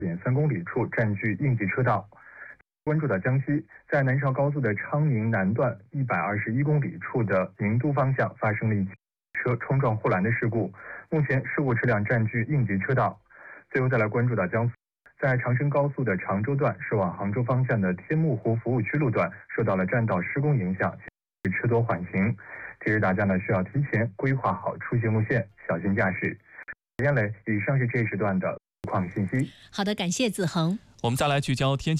1.3公里处占据应急车道。关注到江西，在南绍高速的昌宁南段121公里处的宁都方向发生了一起车冲撞护栏的事故，目前事故车辆占据应急车道。最后再来关注到江苏，在长深高速的常州段驶往杭州方向的天目湖服务区路段受到了占道施工影响，车多缓行。提示大家呢需要提前规划好出行路线，小心驾驶。燕磊，以上是这一时段的路况信息。 好的，感谢子恒。 我们再来聚焦天气。